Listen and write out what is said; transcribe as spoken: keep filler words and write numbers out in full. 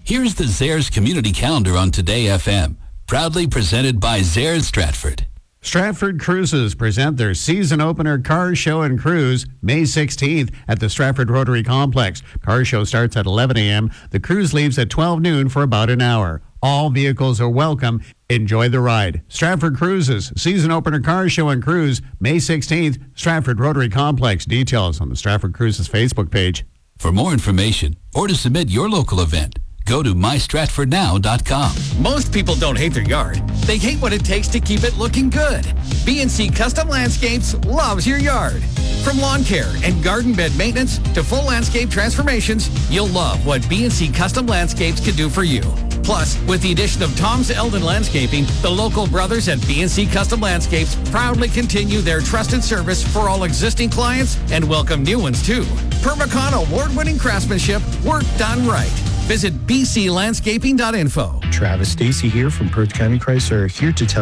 Here's the Zares Community Calendar on Today F M, proudly presented by Zares Stratford. Stratford Cruises present their season opener car show and cruise May sixteenth at the Stratford Rotary Complex. Car show starts at eleven a.m. The cruise leaves at twelve noon for about an hour. All vehicles are welcome. Enjoy the ride. Stratford Cruises, season opener car show and cruise May sixteenth, Stratford Rotary Complex. Details on the Stratford Cruises Facebook page. For more information or to submit your local event, go to my stratford now dot com. Most people don't hate their yard. They hate what it takes to keep it looking good. B and C Custom Landscapes loves your yard. From lawn care and garden bed maintenance to full landscape transformations, you'll love what B and C Custom Landscapes can do for you. Plus, with the addition of Tom's Eldon Landscaping, the local brothers at B and C Custom Landscapes proudly continue their trusted service for all existing clients and welcome new ones too. Permacon award-winning craftsmanship, work done right. Visit b c landscaping dot info. Travis Stacy here from Perth County Chrysler, here to tell